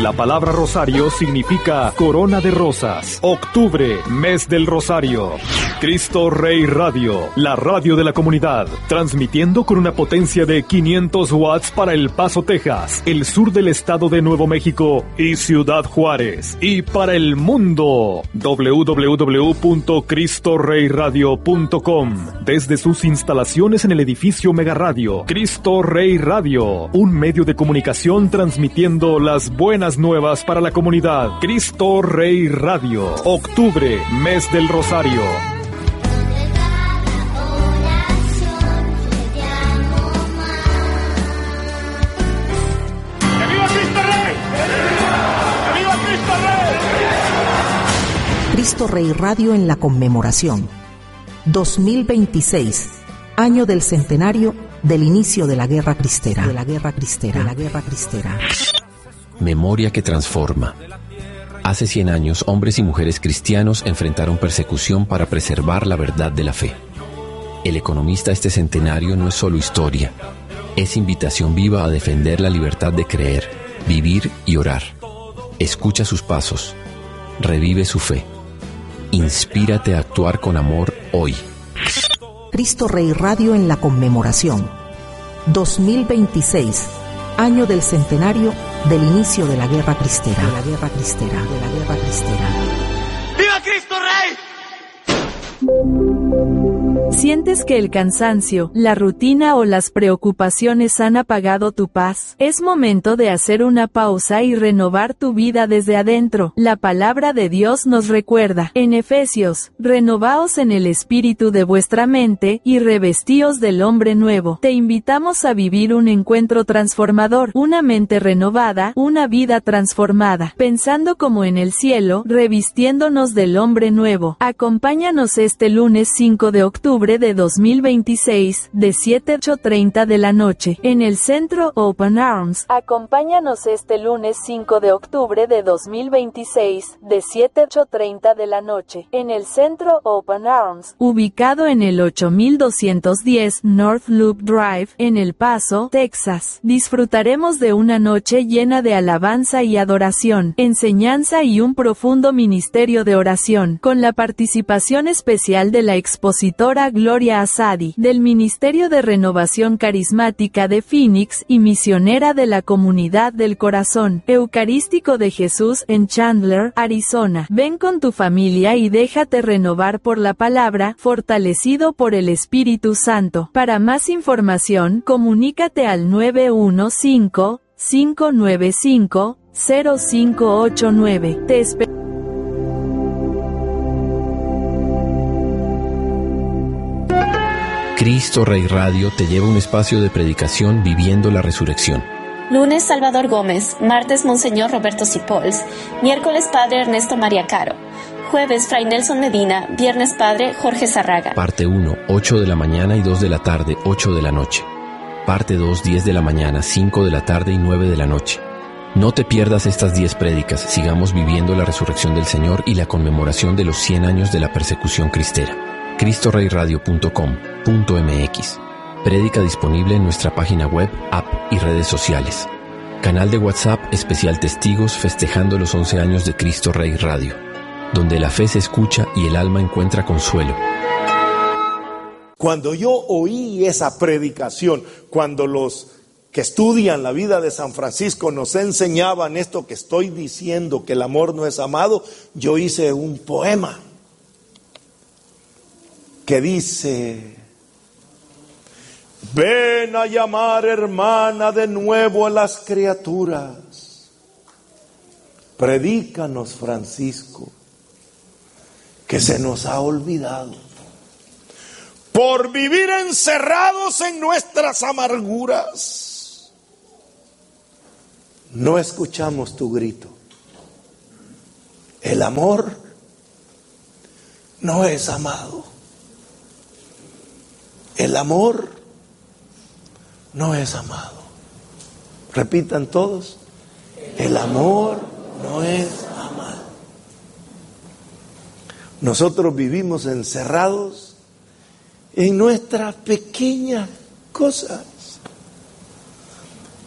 La palabra rosario significa corona de rosas. Octubre, mes del rosario. Cristo Rey Radio, la radio de la comunidad, transmitiendo con una potencia de 500 watts para El Paso, Texas, el sur del estado de Nuevo México y Ciudad Juárez. Y para el mundo, www.cristoreyradio.com, desde sus instalaciones en el edificio Mega Radio. Cristo Rey Radio, un medio de comunicación transmitiendo las buenas nuevas para la comunidad. Cristo Rey Radio, octubre, mes del rosario. Cristo Rey Radio en la conmemoración. 2026, año del centenario del inicio de la Guerra Cristera. Memoria que transforma. Hace 100 años, hombres y mujeres cristianos enfrentaron persecución para preservar la verdad de la fe. El economista este centenario no es solo historia, es invitación viva a defender la libertad de creer, vivir y orar. Escucha sus pasos, revive su fe. Inspírate a actuar con amor hoy. Cristo Rey Radio en la conmemoración. 2026, año del centenario del inicio de la Guerra Cristera. ¡Viva Cristo Rey! ¿Sientes que el cansancio, la rutina o las preocupaciones han apagado tu paz? Es momento de hacer una pausa y renovar tu vida desde adentro. La palabra de Dios nos recuerda, en Efesios, renovaos en el espíritu de vuestra mente y revestíos del hombre nuevo. Te invitamos a vivir un encuentro transformador, una mente renovada, una vida transformada, pensando como en el cielo, revistiéndonos del hombre nuevo. Acompáñanos este lunes 5 de octubre de 2026, de 7 a 8:30 de la noche, en el Centro Open Arms. Acompáñanos este lunes 5 de octubre de 2026, de 7 a 8:30 de la noche, en el Centro Open Arms, ubicado en el 8210 North Loop Drive, en El Paso, Texas. Disfrutaremos de una noche llena de alabanza y adoración, enseñanza y un profundo ministerio de oración, con la participación especial de la expositora Gloria Asadi, del Ministerio de Renovación Carismática de Phoenix y misionera de la Comunidad del Corazón Eucarístico de Jesús en Chandler, Arizona. Ven con tu familia y déjate renovar por la palabra, fortalecido por el Espíritu Santo. Para más información, comunícate al 915-595-0589. Te espero. Cristo Rey Radio te lleva a un espacio de predicación viviendo la resurrección. Lunes, Salvador Gómez. Martes, Monseñor Roberto Sipols. Miércoles, Padre Ernesto María Caro. Jueves, Fray Nelson Medina. Viernes, Padre Jorge Zarraga. Parte 1, 8 de la mañana y 2 de la tarde, 8 de la noche. Parte 2, 10 de la mañana, 5 de la tarde y 9 de la noche. No te pierdas estas 10 prédicas. Sigamos viviendo la resurrección del Señor y la conmemoración de los 100 años de la persecución cristera. CristoReyRadio.com.mx. Prédica disponible en nuestra página web, app y redes sociales. Canal de WhatsApp especial Testigos festejando los 11 años de Cristo Rey Radio, donde la fe se escucha y el alma encuentra consuelo. Cuando yo oí esa predicación, cuando los que estudian la vida de San Francisco nos enseñaban esto que estoy diciendo, que el amor no es amado, yo hice un poema que dice: ven a llamar, hermana, de nuevo a las criaturas. Predícanos, Francisco, que se nos ha olvidado. Por vivir encerrados en nuestras amarguras, no escuchamos tu grito. El amor no es amado. El amor no es amado. Repitan todos: el amor no es amado. Nosotros vivimos encerrados en nuestras pequeñas cosas.